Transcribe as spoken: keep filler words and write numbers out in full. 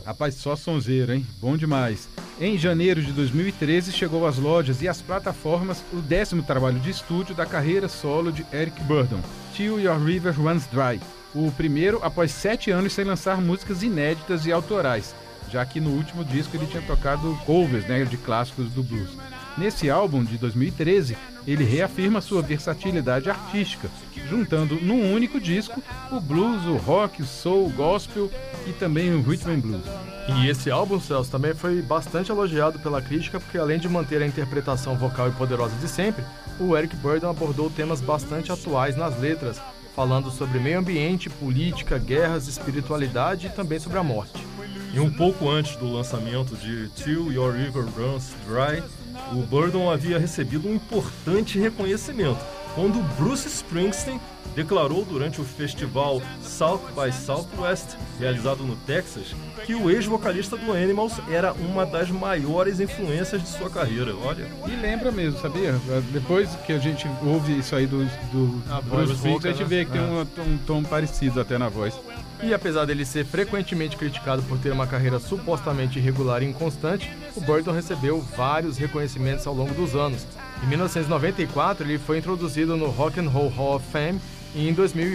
Rapaz, só sonzeiro, hein? Bom demais. Em janeiro de dois mil e treze, chegou às lojas e às plataformas o décimo trabalho de estúdio da carreira solo de Eric Burdon, Till Your River Runs Dry. O primeiro após sete anos sem lançar músicas inéditas e autorais, já que no último disco ele tinha tocado covers, né, de clássicos do blues. Nesse álbum de dois mil e treze, ele reafirma sua versatilidade artística, juntando num único disco o blues, o rock, o soul, o gospel e também o rhythm and blues. E esse álbum, Celso, também foi bastante elogiado pela crítica, porque além de manter a interpretação vocal e poderosa de sempre, o Eric Burdon abordou temas bastante atuais nas letras, falando sobre meio ambiente, política, guerras, espiritualidade e também sobre a morte. E um pouco antes do lançamento de Till Your River Runs Dry, o Burdon havia recebido um importante reconhecimento, quando Bruce Springsteen declarou durante o festival South by Southwest, realizado no Texas, que o ex-vocalista do Animals era uma das maiores influências de sua carreira. Olha. E lembra mesmo, sabia? Depois que a gente ouve isso aí do, do Bruce Springsteen, a gente vê que tem um, um tom parecido até na voz. E apesar dele ser frequentemente criticado por ter uma carreira supostamente irregular e inconstante, o Burdon recebeu vários reconhecimentos ao longo dos anos. Em mil novecentos e noventa e quatro, ele foi introduzido no Rock and Roll Hall of Fame e em dois mil e